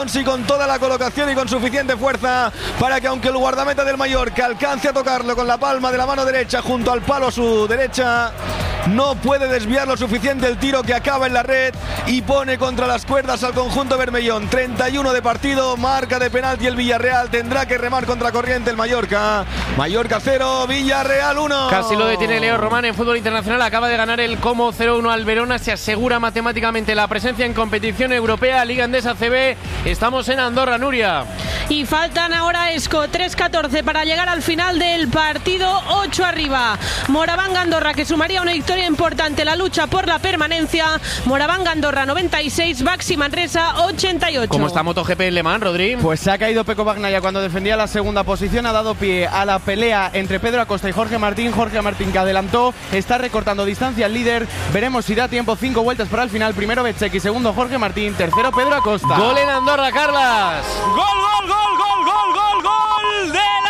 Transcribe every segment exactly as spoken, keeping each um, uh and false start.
y con toda la colocación y con suficiente fuerza para que, aunque el guardameta del Mallorca alcance a tocarlo con la palma de la mano derecha junto al palo a su derecha, no puede desviar lo suficiente el tiro, que acaba en la red y pone contra las cuerdas al conjunto bermellón. treinta y uno de partido, marca de penalti el Villarreal, tendrá que remar contra corriente el Mallorca. Mallorca cero, Villarreal uno. Casi lo detiene Leo Román en fútbol internacional, acaba de ganar el Como cero uno al Verona, se asegura matemáticamente la presencia en competición europea, Liga Endesa C B. Estamos en Andorra, Nuria. Y faltan ahora Esco, tres catorce para llegar al final del partido, ocho arriba. Moraván Andorra, que sumaría una victoria importante, la lucha por la permanencia. Moraván Andorra noventa y seis, Baxi Manresa ochenta y ocho. ¿Cómo está MotoGP en Le Mans, Rodri? Pues se ha caído Pecco Bagnaia cuando defendía la segunda posición, ha dado pie a la pelea entre Pedro Acosta y Jorge Martín. Jorge Martín, que adelantó, está recortando distancia al líder. Veremos si da tiempo, cinco vueltas para el final. Primero Bezzecchi, segundo Jorge Martín, tercero Pedro Acosta. Gol en Andorra, Carlas. Gol, gol, gol, gol, gol, gol, gol del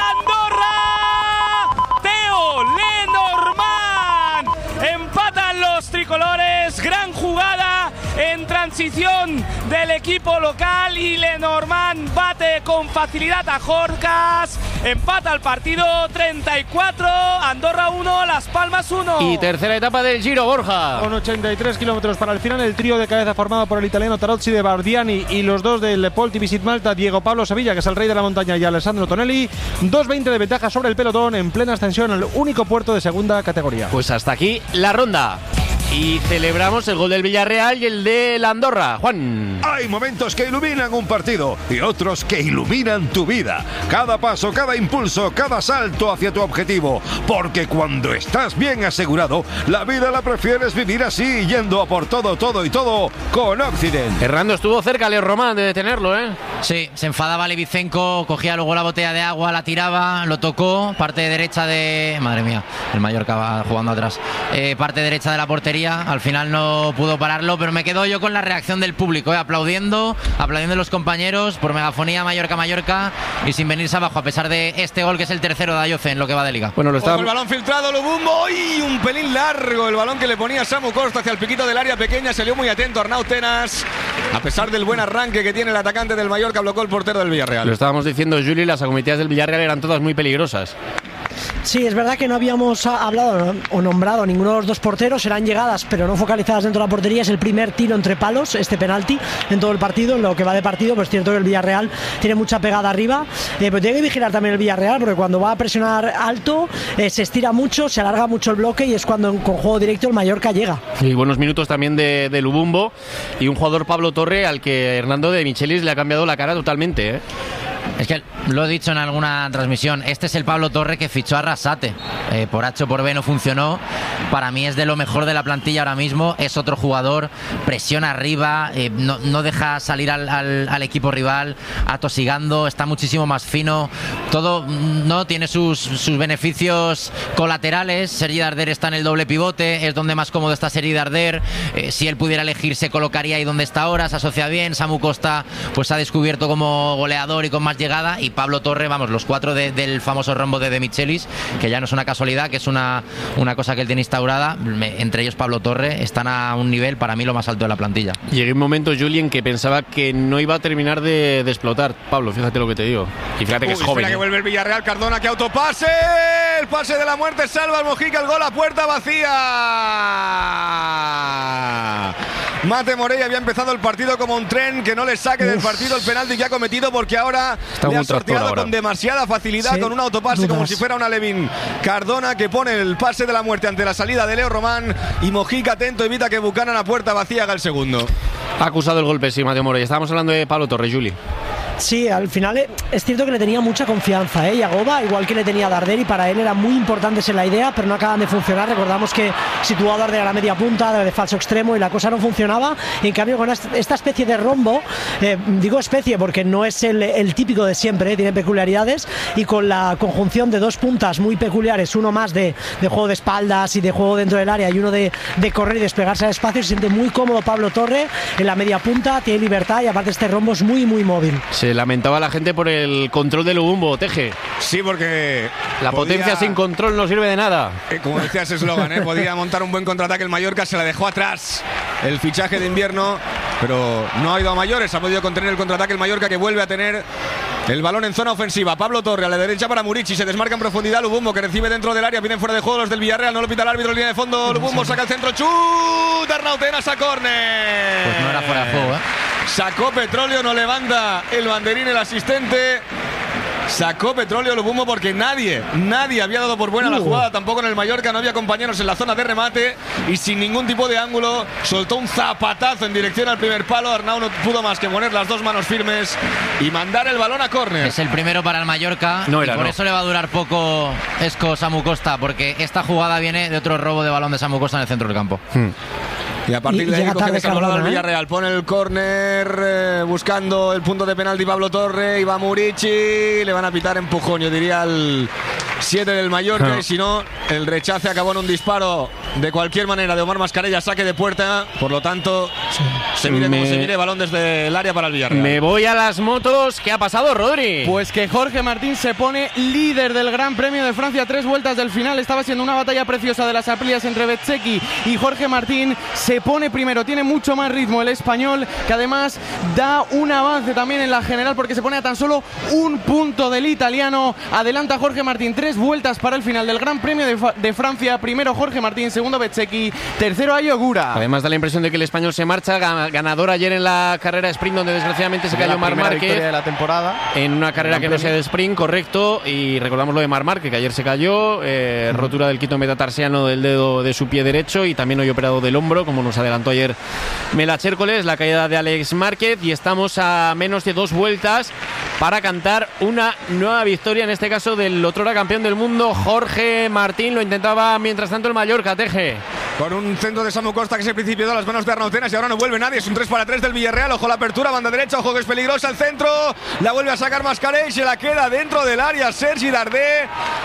Andorra. Teo Lenormand. Empatan los tricolores. Gran jugada en transición del equipo local y Lenormand bate con facilidad a Jorcas. Empata el partido, treinta y cuatro, Andorra uno, Las Palmas uno. Y tercera etapa del Giro, Borja. Con ochenta y tres kilómetros para el final, el trío de cabeza formado por el italiano Tarozzi de Bardiani y los dos del Polti Visit Malta, Diego Pablo Sevilla, que es el rey de la montaña, y Alessandro Tonelli. dos veinte de ventaja sobre el pelotón en plena ascensión al único puerto de segunda categoría. Pues hasta aquí la ronda. Y celebramos el gol del Villarreal y el de la Andorra. Juan. Hay momentos que iluminan un partido y otros que iluminan tu vida. Cada paso, cada impulso, cada salto hacia tu objetivo. Porque cuando estás bien asegurado, la vida la prefieres vivir así, yendo a por todo, todo y todo con Occident. Hernando, estuvo cerca Leo Román de detenerlo, ¿eh? Sí, se enfadaba Levicenco, cogía luego la botella de agua, la tiraba, lo tocó, parte derecha de... Madre mía, el Mallorca va jugando atrás. Eh, parte derecha de la portería. Al final no pudo pararlo, pero me quedo yo con la reacción del público, eh, aplaudiendo, aplaudiendo a los compañeros por megafonía Mallorca-Mallorca y sin venirse abajo, a pesar de este gol que es el tercero de Ayoce en lo que va de liga. Bueno, lo está... el balón filtrado, Lubumbo, y un pelín largo el balón que le ponía Samu Costa hacia el piquito del área pequeña, salió muy atento Arnau Tenas, a pesar del buen arranque que tiene el atacante del Mallorca, bloqueó el portero del Villarreal. Lo estábamos diciendo, Juli, las acometidas del Villarreal eran todas muy peligrosas. Sí, es verdad que no habíamos hablado o nombrado ninguno de los dos porteros, eran llegadas pero no focalizadas dentro de la portería. Es el primer tiro entre palos, este penalti en todo el partido, en lo que va de partido. Pues es cierto que el Villarreal tiene mucha pegada arriba, eh, pero tiene que vigilar también el Villarreal, porque cuando va a presionar alto eh, se estira mucho, se alarga mucho el bloque y es cuando con juego directo el Mallorca llega. Y buenos minutos también de, de Lubumbo y un jugador, Pablo Torre, al que Hernando de Michelis le ha cambiado la cara totalmente, ¿eh? Es que lo he dicho en alguna transmisión, este es el Pablo Torre que fichó a Arrasate, eh, por H o por B no funcionó, para mí es de lo mejor de la plantilla ahora mismo, es otro jugador, presiona arriba, eh, no, no deja salir al, al, al equipo rival atosigando, está muchísimo más fino, todo no tiene sus, sus beneficios colaterales. Sergi Darder está en el doble pivote, es donde más cómodo está Sergi Darder, eh, si él pudiera elegir se colocaría ahí donde está ahora, se asocia bien. Samu Costa pues se ha descubierto como goleador y con más llegada, y Pablo Torre, vamos, los cuatro de, del famoso rombo de De Michelis, que ya no es una casualidad, que es una, una cosa que él tiene instaurada, me, entre ellos Pablo Torre, están a un nivel para mí lo más alto de la plantilla. Llegué un momento, Julien, que pensaba que no iba a terminar de, de explotar. Pablo, fíjate lo que te digo, y fíjate que Uy, es joven, espera, ¿eh? Que vuelve el Villarreal, Cardona, que autopase, el pase de la muerte, salva al Mojica, el gol a puerta vacía. Mate Morey había empezado el partido como un tren, que no le saque Uf. del partido el penalti que ha cometido, porque ahora Está le ha sorteado con demasiada facilidad, sí, con un autopase dudas. como si fuera una Levin. Cardona, que pone el pase de la muerte ante la salida de Leo Román, y Mojica atento, evita que Buchanan a puerta vacía haga el segundo. Ha acusado el golpe, sí, Mateo Morey. Estábamos hablando de Pablo Torre, Juli. Sí, al final es cierto que le tenía mucha confianza, ¿eh? Yagoba, igual que le tenía Darder, y para él era muy importante esa la idea, pero no acaban de funcionar. Recordamos que situó a Darder a la media punta, de falso extremo, y la cosa no funcionaba. En cambio, con esta especie de rombo, eh, digo especie porque no es el, el típico de siempre, ¿eh? Tiene peculiaridades, y con la conjunción de dos puntas muy peculiares, uno más de, de juego de espaldas y de juego dentro del área, y uno de, de correr y desplegarse al espacio, se siente muy cómodo Pablo Torre en la media punta, tiene libertad, y aparte este rombo es muy, muy móvil. Se Se lamentaba la gente por el control de Lubumbo, Teje. Sí, porque la podía, potencia sin control no sirve de nada. Eh, como decía ese eslogan, ¿eh? Podía montar un buen contraataque el Mallorca, se la dejó atrás el fichaje de invierno, pero no ha ido a mayores, ha podido contener el contraataque el Mallorca, que vuelve a tener el balón en zona ofensiva. Pablo Torre a la derecha para Murici, se desmarca en profundidad Lubumbo, que recibe dentro del área, piden fuera de juego los del Villarreal, no lo pita el árbitro, línea de fondo, Lubumbo saca el centro, chut, Arnautenas a córner. Pues no era fuera de juego, ¿eh? Sacó Petróleo, no levanta el banderín el asistente. Sacó Petróleo Lubumbo porque nadie, nadie había dado por buena uh. la jugada, tampoco en el Mallorca, no había compañeros en la zona de remate y sin ningún tipo de ángulo soltó un zapatazo en dirección al primer palo. Arnau no pudo más que poner las dos manos firmes y mandar el balón a córner. Es el primero para el Mallorca no era, y por no. eso le va a durar poco Esco Samu Costa, porque esta jugada viene de otro robo de balón de Samu Costa en el centro del campo. Hmm. Y a partir y, de y ahí coge desalojado al ¿eh? Villarreal. Pone el córner eh, buscando el punto de penalti Pablo Torre. Y va Murici. Le van a pitar empujón, yo diría al siete del Mallorca. No. Y si no, el rechace acabó en un disparo de cualquier manera de Omar Mascarella. Saque de puerta. Por lo tanto, sí. se mire me... como se mire. Balón desde el área para el Villarreal. Me voy a las motos. ¿Qué ha pasado, Rodri? Pues que Jorge Martín se pone líder del Gran Premio de Francia. Tres vueltas del final. Estaba siendo una batalla preciosa de las Aprilias entre Bezzecchi y Jorge Martín. Se pone primero, tiene mucho más ritmo el español, que además da un avance también en la general porque se pone a tan solo un punto del italiano. Adelanta Jorge Martín, tres vueltas para el final del Gran Premio de, de Francia. Primero Jorge Martín, segundo Bezzecchi, tercero Ayogura. Además da la impresión de que el español se marcha, ganador ayer en la carrera sprint, donde desgraciadamente se cayó Marc Márquez de la temporada. En una carrera que no sea de sprint, correcto, y recordamos lo de Marc Márquez, que ayer se cayó, eh, rotura del quinto metatarsiano del dedo de su pie derecho y también hoy operado del hombro, como nos adelantó ayer Melache Hércoles, la caída de Alex Márquez, y estamos a menos de dos vueltas para cantar una nueva victoria, en este caso del otrora campeón del mundo Jorge Martín. Lo intentaba mientras tanto el Mallorca, Teje. Con un centro de Samu Costa que se principió de las manos de Arnautenas y ahora no vuelve nadie, es un tres para tres del Villarreal. Ojo la apertura, banda derecha, ojo que es peligrosa el centro, la vuelve a sacar Mascarell y se la queda dentro del área Sergi Dardé.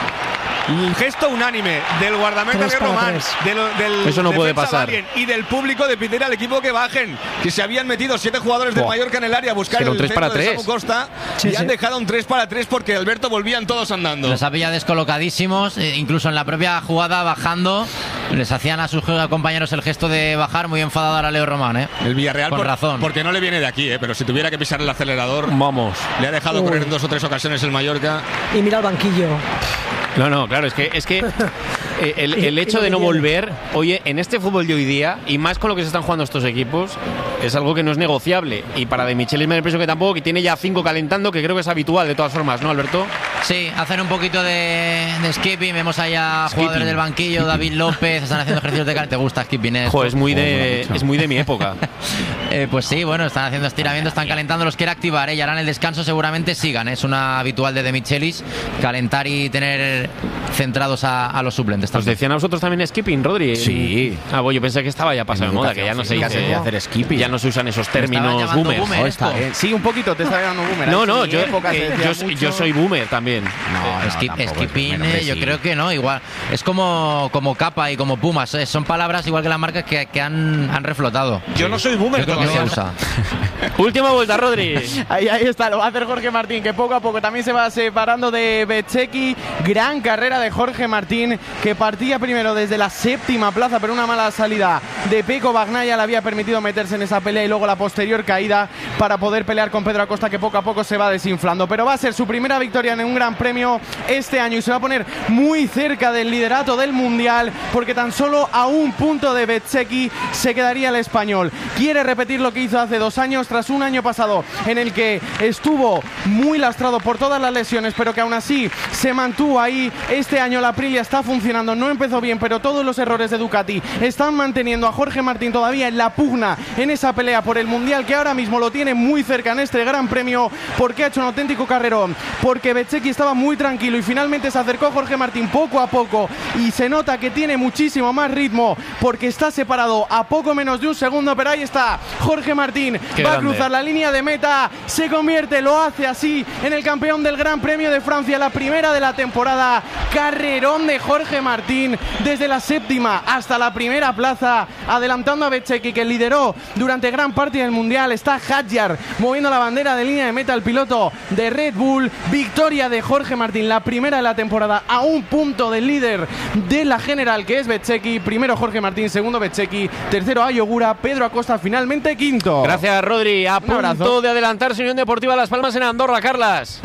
Un gesto unánime del guardameta de Román, del, del eso no puede pasar, y del público de pedir al equipo que bajen, que se habían metido siete jugadores del oh. Mallorca en el área a buscar el centro para de tres. Samu Costa sí, y sí. han dejado un tres para tres porque Alberto volvían todos andando. Los había descolocadísimos, eh, incluso en la propia jugada bajando les hacían a sus compañeros el gesto de bajar, muy enfadado ahora Leo Román, ¿eh? El Villarreal con por, razón, porque no le viene de aquí, ¿eh? Pero si tuviera que pisar el acelerador, vamos, le ha dejado Uy. correr en dos o tres ocasiones el Mallorca. Y mira el banquillo. No, no, claro, es que es que el, el hecho de no volver, oye, en este fútbol de hoy día, y más con lo que se están jugando estos equipos, es algo que no es negociable. Y para De Michelis me da la impresión que tampoco, que tiene ya cinco calentando, que creo que es habitual de todas formas, ¿no, Alberto? Sí, hacen un poquito de, de skipping, vemos allá skipping. Jugadores del banquillo, David López, están haciendo ejercicios de cal. ¿Te gusta skipping? ¿Eh? Joder, es muy de, es muy de mi época. eh, pues sí, bueno, están haciendo estiramientos, están calentando, los quiere activar, ¿eh? Y ahora en el descanso seguramente sigan, ¿eh? Es una habitual de De Michelis, calentar y tener centrados a, a los suplentes. ¿Os decían a vosotros también skipping, Rodri? Sí. Ah, bueno, yo pensé que estaba ya pasado de moda, que ya no se dice no. hacer skipping. Ya no se usan esos términos boomer. boomer oh, está, eh. Sí, un poquito te está llamando boomer. No, no, yo, eh, yo, yo soy boomer también. No, no skip, skipping, eh, yo sí. creo que no, igual. Es como, como Capa y como Pumas, eh, son palabras igual que las marcas que, que han, han reflotado. Yo no soy boomer, yo creo que se usa. Última vuelta, Rodri. Ahí, ahí está, lo va a hacer Jorge Martín, que poco a poco también se va separando de Bezzecchi. Gran carrera de Jorge Martín, que partía primero desde la séptima plaza, pero una mala salida de Peco Bagnaia le había permitido meterse en esa pelea y luego la posterior caída para poder pelear con Pedro Acosta, que poco a poco se va desinflando. Pero va a ser su primera victoria en un Gran Premio este año y se va a poner muy cerca del liderato del Mundial, porque tan solo a un punto de Bezzecchi se quedaría el español. Quiere repetir lo que hizo hace dos años, tras un año pasado en el que estuvo muy lastrado por todas las lesiones, pero que aún así se mantuvo ahí. Este año la Aprilia está funcionando, no empezó bien, pero todos los errores de Ducati están manteniendo a Jorge Martín todavía en la pugna, en esa pelea por el Mundial, que ahora mismo lo tiene muy cerca en este Gran Premio, porque ha hecho un auténtico carrerón, porque Bezzecchi estaba muy tranquilo y finalmente se acercó Jorge Martín poco a poco y se nota que tiene muchísimo más ritmo porque está separado a poco menos de un segundo, pero ahí está Jorge Martín. Qué va grande. a cruzar la línea de meta, se convierte, lo hace así en el campeón del Gran Premio de Francia, la primera de la temporada. Carrerón de Jorge Martín desde la séptima hasta la primera plaza, adelantando a Bezzecchi, que lideró durante gran parte del Mundial. Está Hadjar moviendo la bandera de línea de meta, el piloto de Red Bull. Victoria de Jorge Martín, la primera de la temporada, a un punto del líder de la general, que es Bezzecchi. Primero Jorge Martín, segundo Bezzecchi, tercero Ayogura, Pedro Acosta finalmente quinto. Gracias, Rodri. A Un abrazo. punto de adelantarse Unión Deportiva Las Palmas en Andorra, Carlas.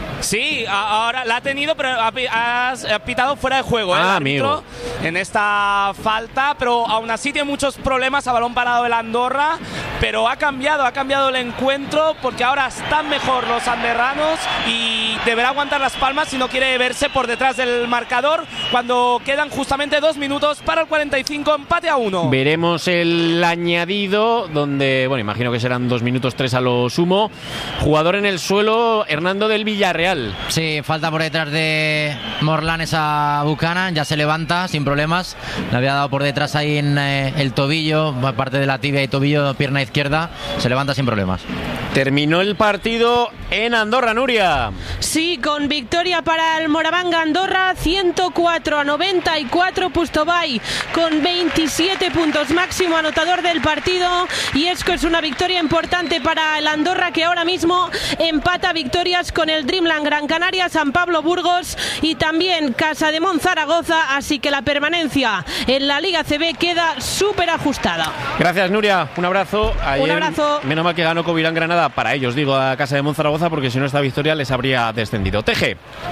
Sí, ahora la ha tenido, pero ha ha pitado fuera de juego, ¿eh? Ah, el árbitro, amigo. en esta falta, pero aún así tiene muchos problemas a balón parado el Andorra, pero ha cambiado, ha cambiado el encuentro porque ahora están mejor los anderranos y deberá aguantar Las Palmas si no quiere verse por detrás del marcador cuando quedan justamente dos minutos para el cuarenta y cinco, empate a uno. Veremos el añadido, donde, bueno, imagino que serán dos minutos tres a lo sumo. Jugador en el suelo, Hernando del Villarreal. Sí, falta por detrás de Morlanes a Buchanan, ya se levanta sin problemas. Le había dado por detrás ahí en eh, el tobillo, parte de la tibia y tobillo, pierna izquierda. Se levanta sin problemas. Terminó el partido en Andorra, Nuria. Sí, con victoria para el Moravanga Andorra, ciento cuatro a noventa y cuatro. Pustobai con veintisiete puntos, máximo anotador del partido. Y es que es una victoria importante para el Andorra, que ahora mismo empata victorias con el Dreamland Gran Canaria, San Pablo Burgos y también Casa de Mon Zaragoza. Así que la permanencia en la Liga C B queda súper ajustada. Gracias, Nuria. Un abrazo. Ayer, Un abrazo. Menos mal que ganó Covirán Granada, para ellos, digo, a Casa de Mon Zaragoza, porque si no esta victoria les habría descendido. Teje.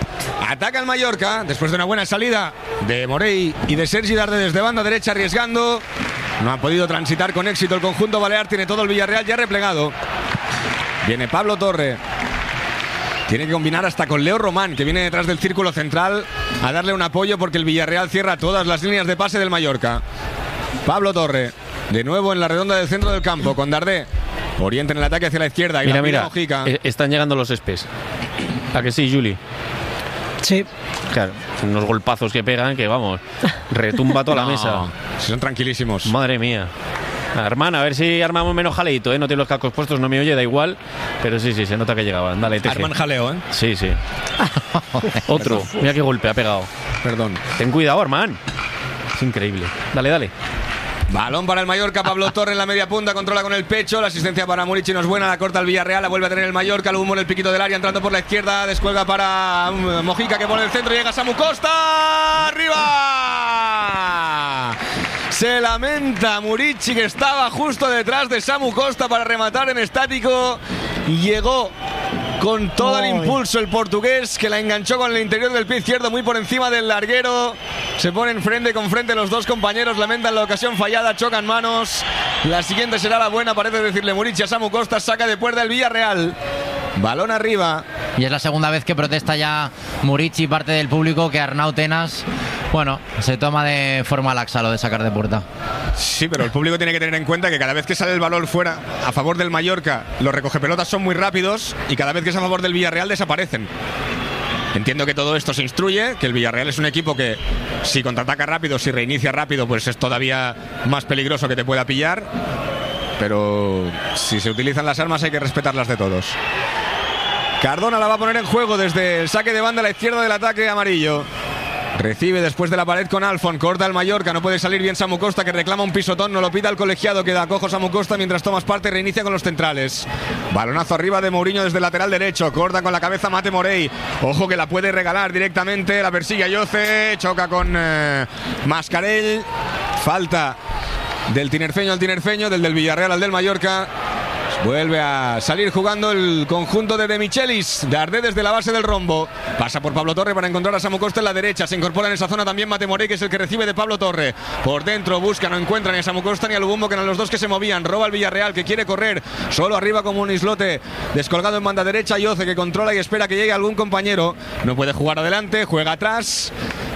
Ataca el Mallorca después de una buena salida de Morey y de Sergi Darde desde banda derecha arriesgando. No ha podido transitar con éxito el conjunto balear. Tiene todo el Villarreal ya replegado. Viene Pablo Torre. Tiene que combinar hasta con Leo Román, que viene detrás del círculo central a darle un apoyo porque el Villarreal cierra todas las líneas de pase del Mallorca. Pablo Torre, de nuevo en la redonda del centro del campo, con Dardé. Orienta en el ataque hacia la izquierda. Y Mira, la mira, Mojica. eh, están llegando los espes. ¿A que sí, Juli? Sí. Claro, unos golpazos que pegan que, vamos, retumba toda la No, mesa. si son tranquilísimos. Madre mía. Hermana, a ver si armamos menos jaleito, ¿eh? No tiene los cascos puestos, no me oye, da igual. Pero sí, sí, se nota que llegaban. Dale, Teje. Arman jaleo, ¿eh? Sí, sí. Otro. Mira qué golpe ha pegado. Perdón. Ten cuidado, Armán. Es increíble. Dale, dale. Balón para el Mallorca, Pablo Torre en la media punta, controla con el pecho, la asistencia para Murici no es buena, la corta el Villarreal, la vuelve a tener el Mallorca, lo humo en el piquito del área, entrando por la izquierda, descuelga para um, Mojica que pone el centro, llega Samu Costa, arriba. Se lamenta Murici, que estaba justo detrás de Samu Costa para rematar en estático, llegó con todo el impulso el portugués, que la enganchó con el interior del pie izquierdo muy por encima del larguero. Se ponen frente con frente los dos compañeros, lamentan la ocasión fallada, chocan manos. La siguiente será la buena, parece decirle Murici a Samu Costa, saca de puerta el Villarreal. Balón arriba. Y es la segunda vez que protesta ya Murici, parte del público, que Arnau Tenas, bueno, se toma de forma laxa lo de sacar de puerta. Sí, pero el público tiene que tener en cuenta que cada vez que sale el balón fuera a favor del Mallorca, los recogepelotas son muy rápidos y cada vez que es a favor del Villarreal desaparecen. Entiendo que todo esto se instruye, que el Villarreal es un equipo que si contraataca rápido, si reinicia rápido, pues es todavía más peligroso que te pueda pillar. Pero si se utilizan las armas hay que respetarlas de todos. Cardona la va a poner en juego desde el saque de banda a la izquierda del ataque amarillo. Recibe después de la pared con Alfon, corta el Mallorca, no puede salir bien Samu Costa, que reclama un pisotón, no lo pita el colegiado, queda cojo Samu Costa mientras tomas parte, reinicia con los centrales. Balonazo arriba de Mourinho desde el lateral derecho, corta con la cabeza Mate Morey, ojo que la puede regalar directamente, la persigue a Yoce, choca con eh, Mascarell, falta del tinerfeño al tinerfeño, del del Villarreal al del Mallorca. Vuelve a salir jugando el conjunto de De Michelis. Dardé desde la base del rombo. Pasa por Pablo Torre para encontrar a Samu Costa en la derecha. Se incorpora en esa zona también Mate Morey, que es el que recibe de Pablo Torre. Por dentro busca, no encuentra ni a Samu Costa ni a Lubumbo, que eran los dos que se movían. Roba el Villarreal, que quiere correr. Solo arriba como un islote. Descolgado en banda derecha. Yoce, que controla y espera que llegue algún compañero. No puede jugar adelante, juega atrás.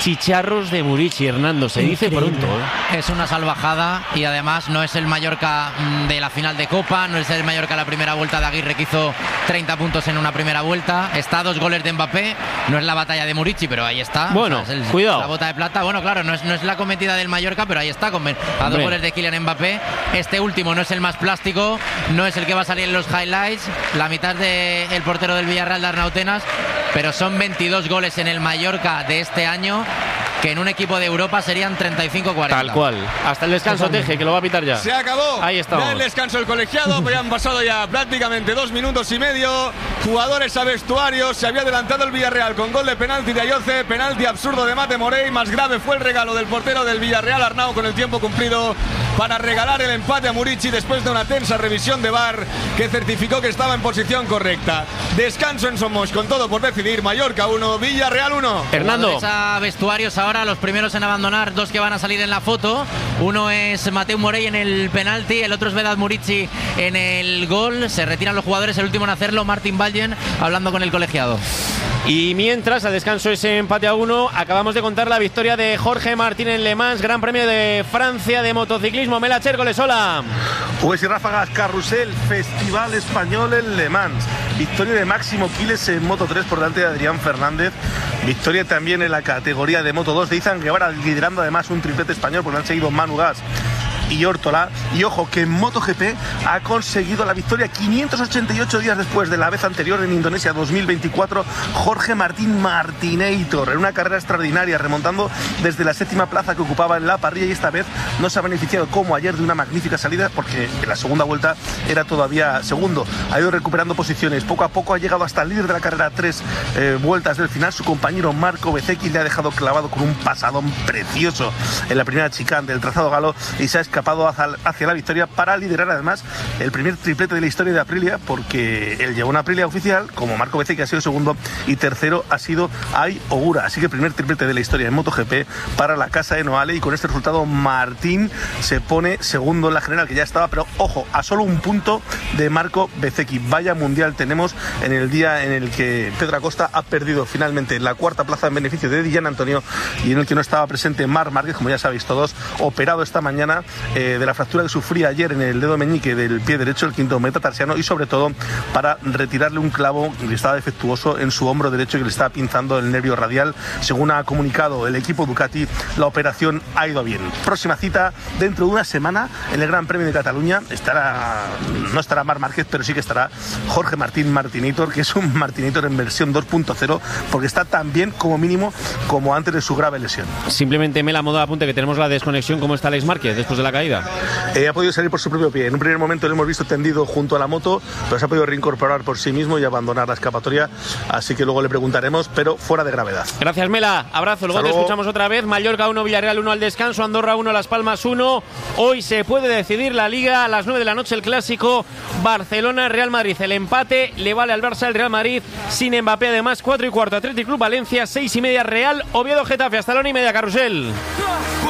chicharros de Murici, Hernando, se dice Increíble. pronto. ¿eh? Es una salvajada y además no es el Mallorca de la final de Copa, no es el Mallorca la primera vuelta de Aguirre que hizo treinta puntos en una primera vuelta. Está a dos goles de Mbappé, no es la batalla de Murici, pero ahí está. Bueno, o sea, es el, cuidado. La bota de plata, bueno, claro, no es, no es la cometida del Mallorca, pero ahí está, con, a dos Hombre. goles de Kylian Mbappé. Este último no es el más plástico, no es el que va a salir en los highlights, la mitad del portero del Villarreal de Arnautenas, pero son veintidós goles en el Mallorca de este año, que en un equipo de Europa serían treinta y cinco cuarenta. Tal cual. Hasta el descanso, Teje, que lo va a pitar ya. Se acabó. Ahí estamos. Ya el descanso del colegiado, pero ya han pasado ya prácticamente dos minutos y medio. Jugadores a vestuarios. Se había adelantado el Villarreal con gol de penalti de Ayoce. Penalti absurdo de Mate Morey. Más grave fue el regalo del portero del Villarreal, Arnau, con el tiempo cumplido, para regalar el empate a Murici después de una tensa revisión de V A R que certificó que estaba en posición correcta. Descanso en Somos con todo por decidir. Mallorca uno, Villarreal uno. Hernando. Jugadores a vestuarios ahora, los primeros en abandonar, dos que van a salir en la foto. Uno es Mateu Morey en el penalti, el otro es Vedat Murici en el gol. Se retiran los jugadores, el último en hacerlo, Martin Ballen, hablando con el colegiado. Y mientras, al descanso ese empate a uno, acabamos de contar la victoria de Jorge Martín en Le Mans, Gran Premio de Francia de motociclismo. Mela Chércoles, hola. Pues y ráfagas, carrusel, Festival Español en Le Mans. Victoria de Máximo Quiles en Moto tres por delante de Adrián Fernández. Victoria también en la categoría de Moto dos de Izan Guevara, liderando además un triplete español, porque han seguido Manu Gas y Órtola. Y ojo, que en MotoGP ha conseguido la victoria quinientos ochenta y ocho días después de la vez anterior en Indonesia dos mil veinticuatro, Jorge Martín Martinator, en una carrera extraordinaria, remontando desde la séptima plaza que ocupaba en la parrilla, y esta vez no se ha beneficiado como ayer de una magnífica salida, porque en la segunda vuelta era todavía segundo. Ha ido recuperando posiciones, poco a poco ha llegado hasta el líder de la carrera, tres eh, vueltas del final. Su compañero Marco Bezzecchi le ha dejado clavado con un pasadón precioso en la primera chicane del trazado galo y se ha escapado hacia la victoria para liderar además el primer triplete de la historia de Aprilia, porque él lleva una Aprilia oficial, como Marco Bezzecchi, que ha sido segundo, y tercero ha sido Ai Ogura. Así que el primer triplete de la historia en MotoGP para la casa de Noale, y con este resultado Martín se pone segundo en la general, que ya estaba, pero ojo, a solo un punto de Marco Bezzecchi. Vaya mundial tenemos en el día en el que Pedro Acosta ha perdido finalmente la cuarta plaza en beneficio de Di Gianantonio, y en el que no estaba presente Marc Márquez, como ya sabéis todos, operado esta mañana eh, de la fractura que sufría ayer en el dedo meñique del pie derecho, el quinto metatarsiano, y sobre todo para retirarle un clavo que estaba defectuoso en su hombro derecho, que le estaba pinzando el nervio radial. Según ha comunicado el equipo Ducati, la operación ha ido bien. Próxima cita dentro de una semana en el Gran Premio de Cataluña. Estará, no estará Marc Márquez, pero sí que estará Jorge Martín Martinator, que es un Martinator en versión dos punto cero, porque está tan bien como mínimo como antes de su grave lesión. Simplemente me la moda apunte que tenemos la desconexión. ¿Cómo está Alex Márquez después de la caída? Eh, ha podido salir por su propio pie. En un primer momento lo hemos visto tendido junto a la moto, pero se ha podido reincorporar por sí mismo y abandonar la escapatoria, así que luego le preguntaremos, pero fuera de gravedad. Gracias, Mela. Abrazo. Luego Hasta te luego. escuchamos otra vez. Mallorca uno, Villarreal uno al descanso, Andorra uno, Las Palmas uno. Hoy se puede decidir la Liga. A las nueve de la noche el clásico Barcelona-Real Madrid. El empate le vale al Barça, el Real Madrid sin Mbappé. Además, cuatro y cuarto Athletic Club Valencia, seis y media Real Oviedo Getafe. Hasta la una y media, carrusel.